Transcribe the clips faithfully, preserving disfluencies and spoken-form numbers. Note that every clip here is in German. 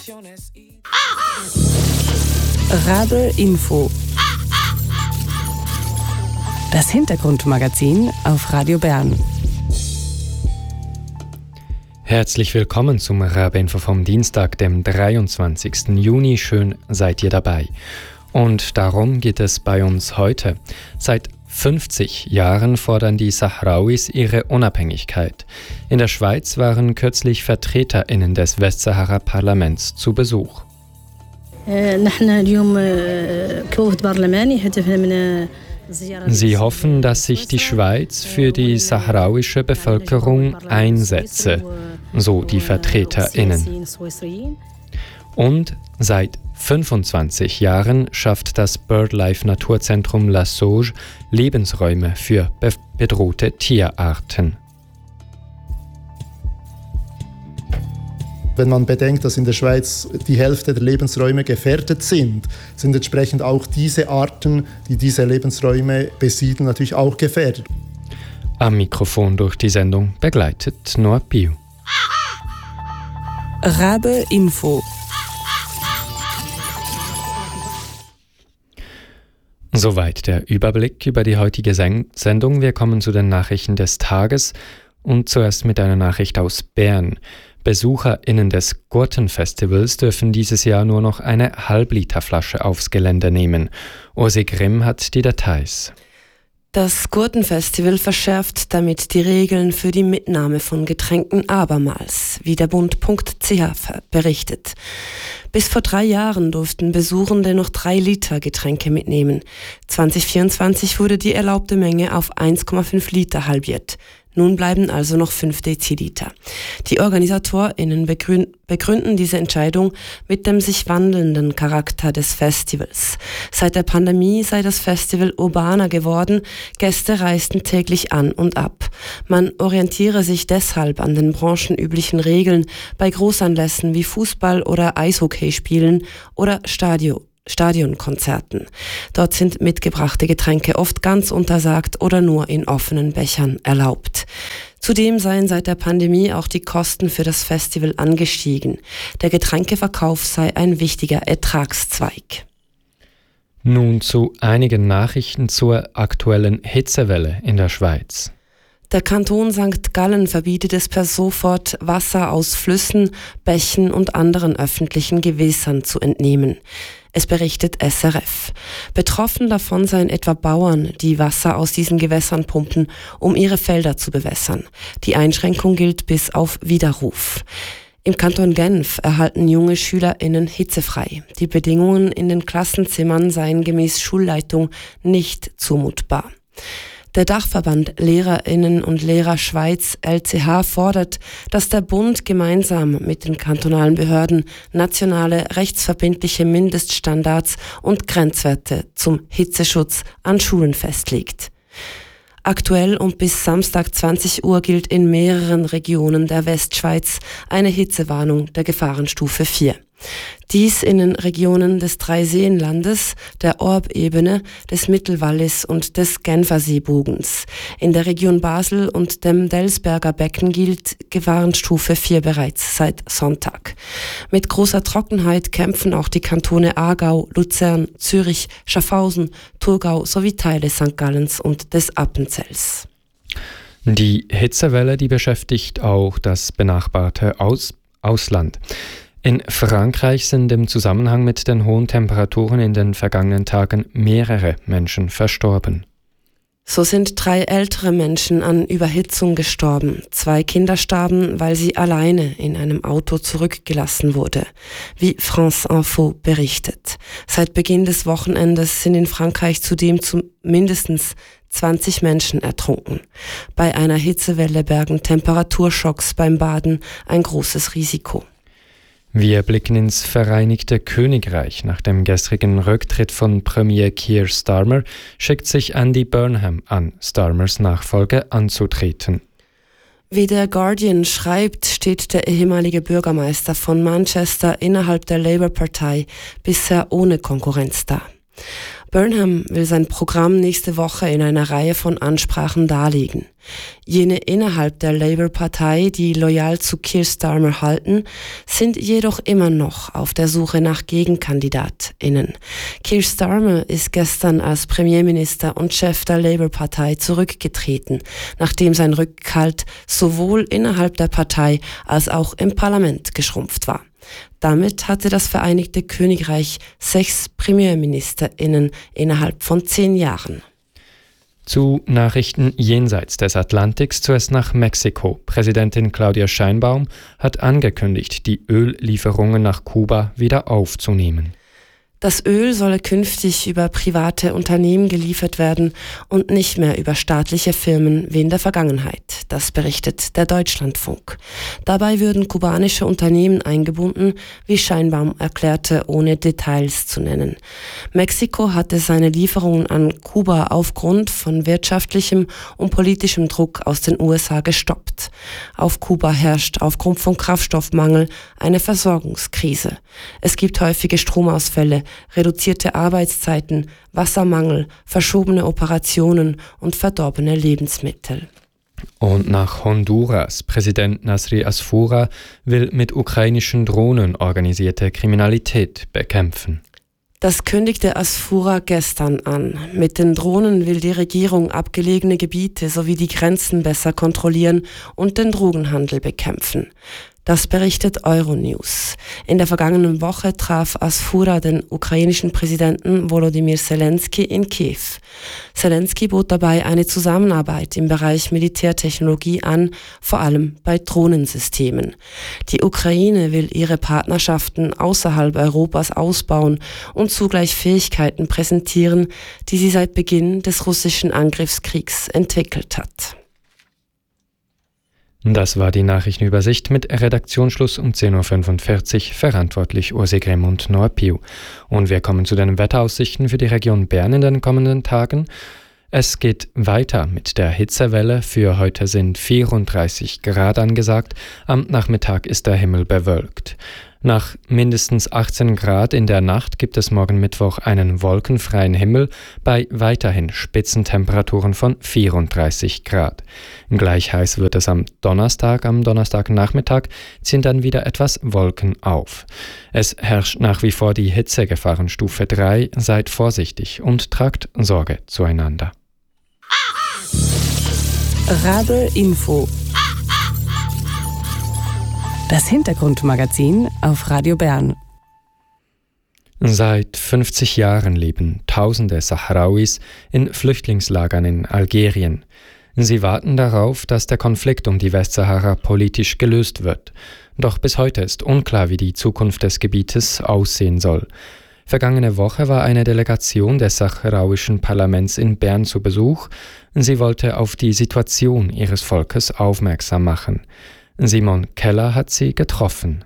Rabe Info. Das Hintergrundmagazin auf Radio Bern. Herzlich willkommen zum Rabe Info vom Dienstag, dem dreiundzwanzigsten Juni. Schön seid ihr dabei. Und darum geht es bei uns heute. Seit fünfzig Jahren fordern die Sahrauis ihre Unabhängigkeit. In der Schweiz waren kürzlich VertreterInnen des Westsahara-Parlaments zu Besuch. Sie hoffen, dass sich die Schweiz für die sahrauische Bevölkerung einsetze, so die VertreterInnen. Und seit fünfundzwanzig Jahren schafft das BirdLife-Naturzentrum La Sauge Lebensräume für be- bedrohte Tierarten. Wenn man bedenkt, dass in der Schweiz die Hälfte der Lebensräume gefährdet sind, sind entsprechend auch diese Arten, die diese Lebensräume besiedeln, natürlich auch gefährdet. Am Mikrofon durch die Sendung begleitet Noah Piu. Rabe Info. Soweit der Überblick über die heutige Sen- Sendung. Wir kommen zu den Nachrichten des Tages und zuerst mit einer Nachricht aus Bern. BesucherInnen des Gurtenfestivals dürfen dieses Jahr nur noch eine Halbliterflasche aufs Gelände nehmen. Ursi Grimm hat die Details. Das Gurtenfestival verschärft damit die Regeln für die Mitnahme von Getränken abermals, wie der Bund Punkt C H berichtet. Bis vor drei Jahren durften Besuchende noch drei Liter Getränke mitnehmen. zwanzig vierundzwanzig wurde die erlaubte Menge auf eins Komma fünf Liter halbiert. Nun bleiben also noch fünf Deziliter. Die OrganisatorInnen begrün- begründen diese Entscheidung mit dem sich wandelnden Charakter des Festivals. Seit der Pandemie sei das Festival urbaner geworden, Gäste reisten täglich an und ab. Man orientiere sich deshalb an den branchenüblichen Regeln bei Großanlässen wie Fußball- oder Eishockeyspielen oder Stadio. Stadionkonzerten. Dort sind mitgebrachte Getränke oft ganz untersagt oder nur in offenen Bechern erlaubt. Zudem seien seit der Pandemie auch die Kosten für das Festival angestiegen. Der Getränkeverkauf sei ein wichtiger Ertragszweig. Nun zu einigen Nachrichten zur aktuellen Hitzewelle in der Schweiz. Der Kanton Sankt Gallen verbietet es per sofort, Wasser aus Flüssen, Bächen und anderen öffentlichen Gewässern zu entnehmen. Es berichtet S R F. Betroffen davon seien etwa Bauern, die Wasser aus diesen Gewässern pumpen, um ihre Felder zu bewässern. Die Einschränkung gilt bis auf Widerruf. Im Kanton Genf erhalten junge SchülerInnen hitzefrei. Die Bedingungen in den Klassenzimmern seien gemäß Schulleitung nicht zumutbar. Der Dachverband LehrerInnen und Lehrer Schweiz L C H fordert, dass der Bund gemeinsam mit den kantonalen Behörden nationale rechtsverbindliche Mindeststandards und Grenzwerte zum Hitzeschutz an Schulen festlegt. Aktuell und bis Samstag zwanzig Uhr gilt in mehreren Regionen der Westschweiz eine Hitzewarnung der Gefahrenstufe vier. Dies in den Regionen des Dreiseenlandes, der Orb-Ebene, des Mittelwallis und des Genferseebogens. In der Region Basel und dem Delsberger Becken gilt Gefahrenstufe vier bereits seit Sonntag. Mit großer Trockenheit kämpfen auch die Kantone Aargau, Luzern, Zürich, Schaffhausen, Thurgau sowie Teile Sankt Gallens und des Appenzells. Die Hitzewelle, die beschäftigt auch das benachbarte Aus- Ausland. In Frankreich sind im Zusammenhang mit den hohen Temperaturen in den vergangenen Tagen mehrere Menschen verstorben. So sind drei ältere Menschen an Überhitzung gestorben. Zwei Kinder starben, weil sie alleine in einem Auto zurückgelassen wurde, wie France Info berichtet. Seit Beginn des Wochenendes sind in Frankreich zudem zu mindestens zwanzig Menschen ertrunken. Bei einer Hitzewelle bergen Temperaturschocks beim Baden ein großes Risiko. Wir blicken ins Vereinigte Königreich. Nach dem gestrigen Rücktritt von Premier Keir Starmer schickt sich Andy Burnham an, Starmers Nachfolge anzutreten. Wie der Guardian schreibt, steht der ehemalige Bürgermeister von Manchester innerhalb der Labour-Partei bisher ohne Konkurrenz da. Burnham will sein Programm nächste Woche in einer Reihe von Ansprachen darlegen. Jene innerhalb der Labour-Partei, die loyal zu Keir Starmer halten, sind jedoch immer noch auf der Suche nach GegenkandidatInnen. Keir Starmer ist gestern als Premierminister und Chef der Labour-Partei zurückgetreten, nachdem sein Rückhalt sowohl innerhalb der Partei als auch im Parlament geschrumpft war. Damit hatte das Vereinigte Königreich sechs PremierministerInnen innerhalb von zehn Jahren. Zu Nachrichten jenseits des Atlantiks, zuerst nach Mexiko. Präsidentin Claudia Sheinbaum hat angekündigt, die Öllieferungen nach Kuba wieder aufzunehmen. Das Öl solle künftig über private Unternehmen geliefert werden und nicht mehr über staatliche Firmen wie in der Vergangenheit. Das berichtet der Deutschlandfunk. Dabei würden kubanische Unternehmen eingebunden, wie Sheinbaum erklärte, ohne Details zu nennen. Mexiko hatte seine Lieferungen an Kuba aufgrund von wirtschaftlichem und politischem Druck aus den U S A gestoppt. Auf Kuba herrscht aufgrund von Kraftstoffmangel eine Versorgungskrise. Es gibt häufige Stromausfälle, reduzierte Arbeitszeiten, Wassermangel, verschobene Operationen und verdorbene Lebensmittel. Und nach Honduras. Präsident Nasri Asfura will mit ukrainischen Drohnen organisierte Kriminalität bekämpfen. Das kündigte Asfura gestern an. Mit den Drohnen will die Regierung abgelegene Gebiete sowie die Grenzen besser kontrollieren und den Drogenhandel bekämpfen. Das berichtet Euronews. In der vergangenen Woche traf Asfura den ukrainischen Präsidenten Volodymyr Zelensky in Kiew. Zelensky bot dabei eine Zusammenarbeit im Bereich Militärtechnologie an, vor allem bei Drohnensystemen. Die Ukraine will ihre Partnerschaften außerhalb Europas ausbauen und zugleich Fähigkeiten präsentieren, die sie seit Beginn des russischen Angriffskriegs entwickelt hat. Das war die Nachrichtenübersicht mit Redaktionsschluss um zehn Uhr fünfundvierzig, verantwortlich Ursi Grimm und Noah Piu. Und wir kommen zu den Wetteraussichten für die Region Bern in den kommenden Tagen. Es geht weiter mit der Hitzewelle. Für heute sind vierunddreißig Grad angesagt. Am Nachmittag ist der Himmel bewölkt. Nach mindestens achtzehn Grad in der Nacht gibt es morgen Mittwoch einen wolkenfreien Himmel bei weiterhin Spitzentemperaturen von vierunddreißig Grad. Gleich heiß wird es am Donnerstag. Am Donnerstagnachmittag ziehen dann wieder etwas Wolken auf. Es herrscht nach wie vor die Hitzegefahrenstufe drei. Seid vorsichtig und tragt Sorge zueinander. Radl Info. Das Hintergrundmagazin auf Radio Bern. Seit fünfzig Jahren leben Tausende Sahrauis in Flüchtlingslagern in Algerien. Sie warten darauf, dass der Konflikt um die Westsahara politisch gelöst wird. Doch bis heute ist unklar, wie die Zukunft des Gebietes aussehen soll. Vergangene Woche war eine Delegation des sahrauischen Parlaments in Bern zu Besuch. Sie wollte auf die Situation ihres Volkes aufmerksam machen. Simon Keller hat sie getroffen.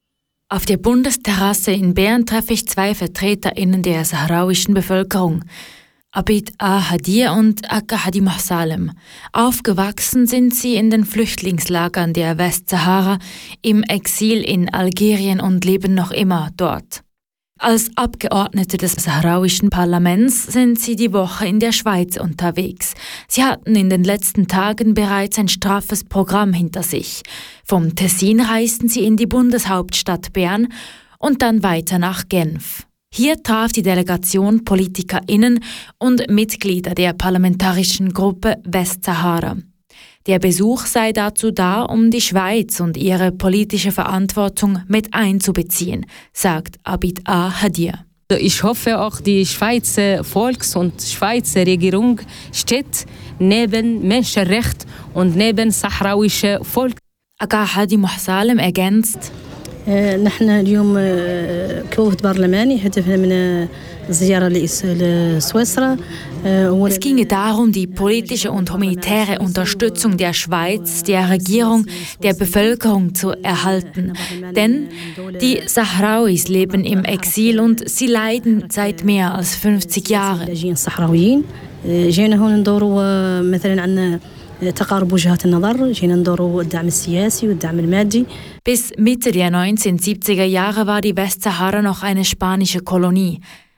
Auf der Bundesterrasse in Bern treffe ich zwei VertreterInnen der sahrauischen Bevölkerung, Abid A-Hadir und Akka Hadi Mohsalem. Aufgewachsen sind sie in den Flüchtlingslagern der Westsahara, im Exil in Algerien und leben noch immer dort. Als Abgeordnete des sahrauischen Parlaments sind sie die Woche in der Schweiz unterwegs. Sie hatten in den letzten Tagen bereits ein straffes Programm hinter sich. Vom Tessin reisten sie in die Bundeshauptstadt Bern und dann weiter nach Genf. Hier traf die Delegation PolitikerInnen und Mitglieder der parlamentarischen Gruppe Westsahara. Der Besuch sei dazu da, um die Schweiz und ihre politische Verantwortung mit einzubeziehen, sagt Abid A-Hadir. Ich hoffe auch, die Schweizer Volks- und Schweizer Regierung steht neben Menschenrecht und neben sahrauische Volk. Akka Hadi Mohsalem ergänzt: نحن اليوم كوفد برلماني هدفنا من الزيارة لسويسرا. Es ginge darum, die politische und humanitäre Unterstützung der Schweiz, der Regierung, der Bevölkerung zu erhalten. Denn die Sahrauis leben im Exil und sie leiden seit mehr als fünfzig Jahren. Bis Mitte der neunzehnhundertsiebziger Jahre war die Westsahara noch eine spanische Kolonie.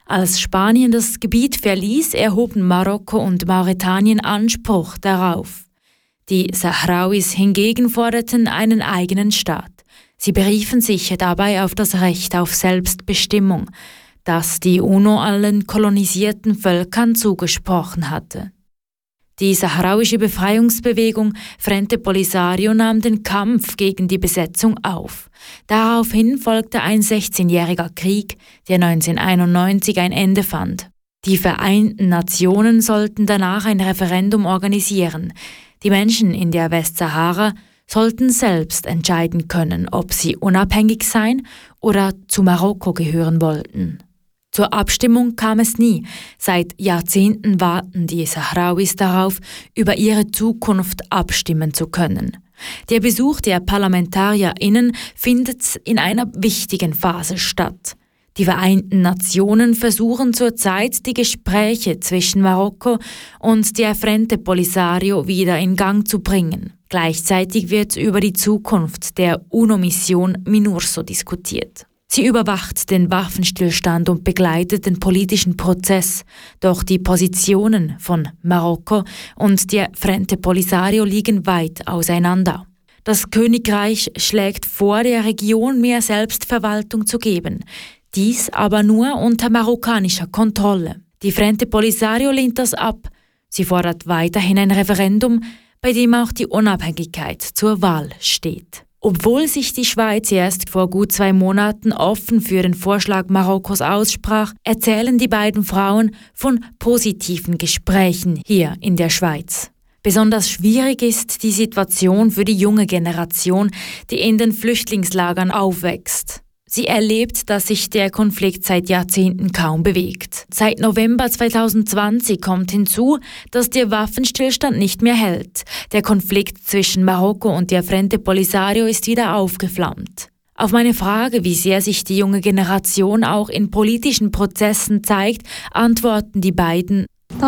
Als Spanien das Gebiet verließ, erhoben Marokko und Mauretanien Anspruch darauf. Die Sahrauis hingegen forderten einen eigenen Staat. Sie beriefen sich dabei auf das Recht auf Selbstbestimmung, das die UNO allen kolonisierten Völkern zugesprochen hatte. Die sahrauische Befreiungsbewegung Frente Polisario nahm den Kampf gegen die Besetzung auf. Daraufhin folgte ein sechzehnjähriger Krieg, der neunzehnhunderteinundneunzig ein Ende fand. Die Vereinten Nationen sollten danach ein Referendum organisieren. Die Menschen in der Westsahara sollten selbst entscheiden können, ob sie unabhängig sein oder zu Marokko gehören wollten. Zur Abstimmung kam es nie. Seit Jahrzehnten warten die Sahrauis darauf, über ihre Zukunft abstimmen zu können. Der Besuch der ParlamentarierInnen findet in einer wichtigen Phase statt. Die Vereinten Nationen versuchen zurzeit, die Gespräche zwischen Marokko und der Frente Polisario wieder in Gang zu bringen. Gleichzeitig wird über die Zukunft der UNO-Mission MINURSO diskutiert. Sie überwacht den Waffenstillstand und begleitet den politischen Prozess. Doch die Positionen von Marokko und der Frente Polisario liegen weit auseinander. Das Königreich schlägt vor, der Region mehr Selbstverwaltung zu geben. Dies aber nur unter marokkanischer Kontrolle. Die Frente Polisario lehnt das ab. Sie fordert weiterhin ein Referendum, bei dem auch die Unabhängigkeit zur Wahl steht. Obwohl sich die Schweiz erst vor gut zwei Monaten offen für den Vorschlag Marokkos aussprach, erzählen die beiden Frauen von positiven Gesprächen hier in der Schweiz. Besonders schwierig ist die Situation für die junge Generation, die in den Flüchtlingslagern aufwächst. Sie erlebt, dass sich der Konflikt seit Jahrzehnten kaum bewegt. Seit November zweitausendzwanzig kommt hinzu, dass der Waffenstillstand nicht mehr hält. Der Konflikt zwischen Marokko und der Frente Polisario ist wieder aufgeflammt. Auf meine Frage, wie sehr sich die junge Generation auch in politischen Prozessen zeigt, antworten die beiden: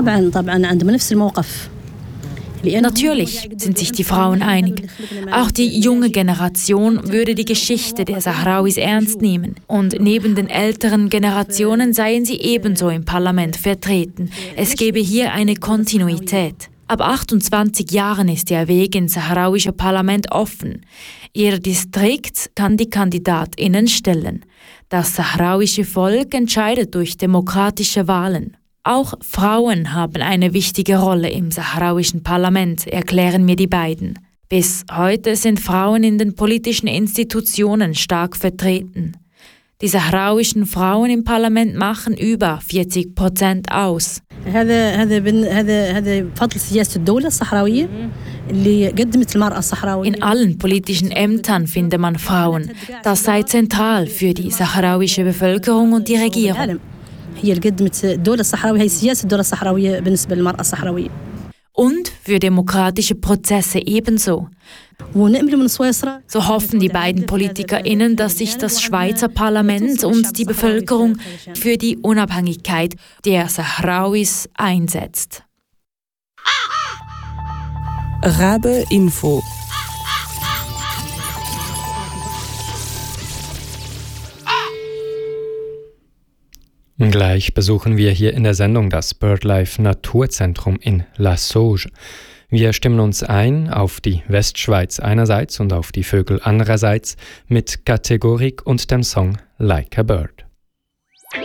Natürlich sind sich die Frauen einig. Auch die junge Generation würde die Geschichte der Sahrauis ernst nehmen. Und neben den älteren Generationen seien sie ebenso im Parlament vertreten. Es gäbe hier eine Kontinuität. Ab achtundzwanzig Jahren ist der Weg ins sahrauische Parlament offen. Ihr Distrikt kann die KandidatInnen stellen. Das sahrauische Volk entscheidet durch demokratische Wahlen. Auch Frauen haben eine wichtige Rolle im sahrauischen Parlament, erklären mir die beiden. Bis heute sind Frauen in den politischen Institutionen stark vertreten. Die sahrauischen Frauen im Parlament machen über vierzig Prozent aus. In allen politischen Ämtern findet man Frauen. Das sei zentral für die sahrauische Bevölkerung und die Regierung. Und für demokratische Prozesse ebenso. So hoffen die beiden PolitikerInnen, dass sich das Schweizer Parlament und die Bevölkerung für die Unabhängigkeit der Sahrauis einsetzt. Rabe Info. Gleich besuchen wir hier in der Sendung das BirdLife Naturzentrum in La Sauge. Wir stimmen uns ein auf die Westschweiz einerseits und auf die Vögel andererseits mit Kategorik und dem Song Like a Bird.